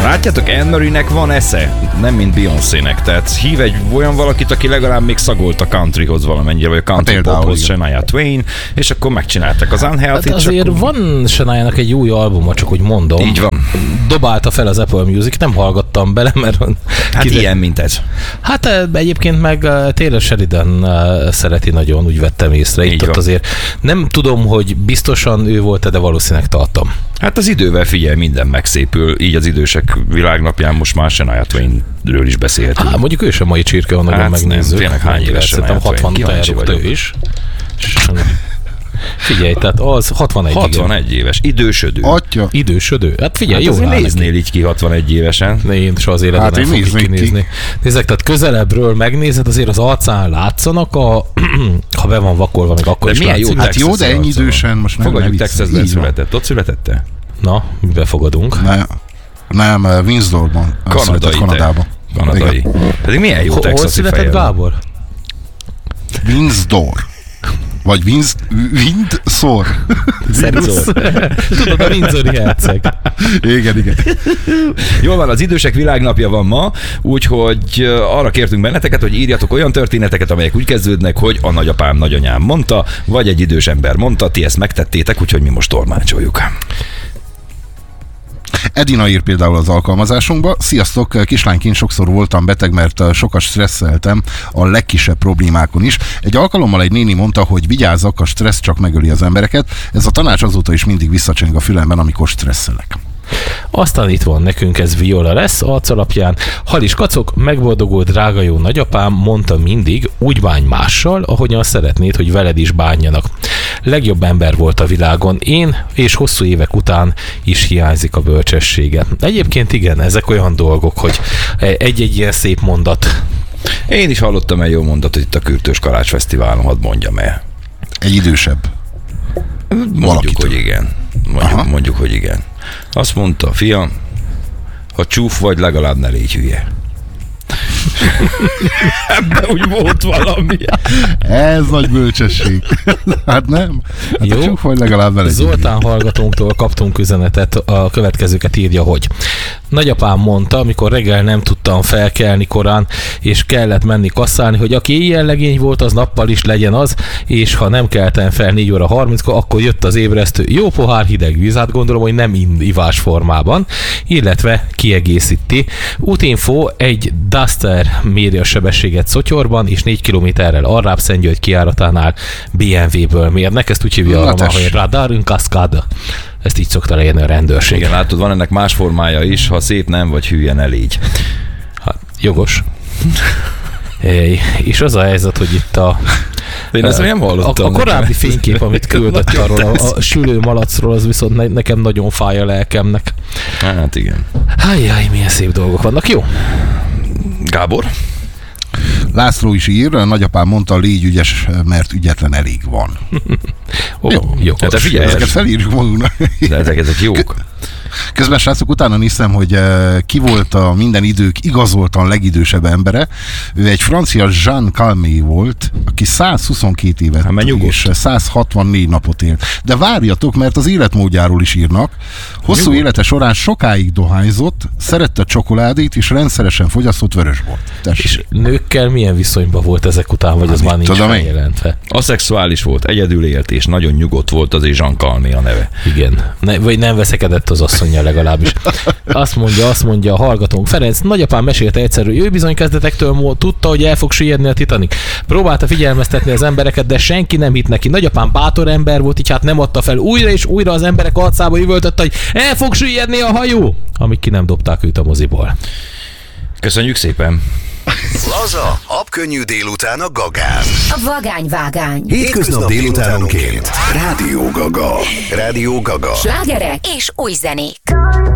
Látjátok, Anne-Marie-nek van esze, nem mint Beyoncé-nek, tehát hív egy olyan valakit, aki legalább még szagolt a countryhoz valamennyire, vagy a country pophoz, Shania Twain, és akkor megcsinálták az Unhealthy-t. Hát azért akkor... van Shania-nak egy új albuma, csak úgy mondom. Így van. Dobálta fel az Apple Music, nem hallgattam bele, mert... Hát ilyen, mint ez. Hát egyébként meg Taylor Sheridan szereti nagyon, úgy vettem észre. Itt ott azért nem tudom, hogy biztosan ő volt, de valószínűleg tartom. Hát az idővel figyelj, minden megszépül, így az idősek világnapján most már Shania Twainről is beszélhetünk. Hát mondjuk ő sem mai csirke, ha nagyon megnézzük. Tényleg hány éves Shania Twain? 60 elrúgta ő is. Figyelj, tehát az 61 éves, idősödő. Atya. Idősödő. Hát figyelj, hát jó. Néznél így ki 61 évesen. Én soha az életben nem fogok kinézni. Nézzek, tehát közelebbről megnézed, azért az arcán látszanak, ha be van vakolva, még akkor de is látszik. Hát jó, de ennyi idősen most nem. Fogadjuk, Texasben született. Ott születette? Na, mivel fogadunk? Nem, Windsor-ban. Kanadában. Kanadai. Pedig milyen jó texasi feje. Hol született Gábor? Windsor. Vagy Windsor. Tudod, a Windsori herceg. Igen. Jól van, az idősek világnapja van ma, úgyhogy arra kértünk benneteket, hogy írjatok olyan történeteket, amelyek úgy kezdődnek, hogy a nagyapám, nagyanyám mondta, vagy egy idős ember mondta, ti ezt megtettétek, úgyhogy mi most tolmácsoljuk. Edina ír például az alkalmazásunkba. Sziasztok, kislányként sokszor voltam beteg, mert sokat stresszeltem a legkisebb problémákon is. Egy alkalommal egy néni mondta, hogy vigyázzak, a stressz csak megöli az embereket. Ez a tanács azóta is mindig visszacseng a fülemben, amikor stresszelek. Aztán itt van nekünk, ez Viola lesz arcalapján. Halis kacok, megboldogult drága jó nagyapám, mondta mindig, úgy bánj mással, ahogyan szeretnéd, hogy veled is bánjanak. Legjobb ember volt a világon, én, és hosszú évek után is hiányzik a bölcsessége. Egyébként igen, ezek olyan dolgok, hogy egy-egy ilyen szép mondat. Én is hallottam egy jó mondatot itt a Kürtős Kalács Fesztiválon, hadd mondjam el. Egy idősebb. Mondjuk, hogy igen. Mondjuk, hogy igen. Azt mondta, fiam, ha csúf vagy, legalább ne légy hülye. Ebben úgy volt valami. Ez nagy bölcsesség. Hát nem? Hát jó, csúf vagy, legalább ne légy hülye. Zoltán hallgatónktól kaptunk üzenetet, a következőket írja, hogy nagyapám mondta, amikor reggel nem tudtam felkelni korán, és kellett menni kasszálni, hogy aki éjjel legény volt, az nappal is legyen az, és ha nem keltem fel 4 óra 30-kor, akkor jött az ébresztő. Jó pohár hideg víz, hát gondolom, hogy nem ivás formában, illetve kiegészíti. Útinfo, egy Duster méri a sebességet Szotyorban, és 4 kilométerrel arrább Szentgyörgy kijáratánál BMW-ből mérnek. Ezt úgy hívja, hogy radar in cascade. Ezt így szokta leírni a rendőrség. Igen, látod, van ennek más formája is, ha szép nem vagy, hülye ne légy. Hát, jogos. És az a helyzet, hogy itt én ezt nem hallottam. A korábbi fénykép, amit küldött arról a sülő malacról, az viszont nekem nagyon fáj a lelkemnek. Hát igen. Hájjaj, milyen szép dolgok vannak. Jó. Gábor? László is ír, nagyapám mondta, légy ügyes, mert ügyetlen elég van. Jó. Hát figyelj, ezeket felírjuk magunknak. De ezek jók. Közben, srácok, utána néztem, hogy ki volt a minden idők igazoltan legidősebb embere. Ő egy francia Jean Calmet volt, aki 122 évet és 164 napot élt. De várjatok, mert az életmódjáról is írnak. Hosszú élete során sokáig dohányzott, szerette a csokoládét, és rendszeresen fogyasztott vörösbort. És nőkkel milyen viszonyban volt ezek után, vagy az már nincs feljelentve? Aszexuális volt, egyedül élt, és nagyon nyugodt volt, azért Jean Calmet a neve. Igen. Vagy nem veszekedett az asszonya legalábbis. Azt mondja a hallgatónk. Ferenc, nagyapám mesélte egyszerű, ő bizony kezdetektől tudta, hogy el fog süllyedni a Titanic. Próbálta figyelmeztetni az embereket, de senki nem hitt neki. Nagyapám bátor ember volt, így hát nem adta fel. Újra és újra az emberek arcába üvöltött, hogy el fog süllyedni a hajó, amíg ki nem dobták őt a moziból. Köszönjük szépen! Laza, habkönnyű délután a Gagán. A vagányvágány. Hétköznap délutánonként. Rádió Gaga. Rádió Gaga. Slágerek és új zenék.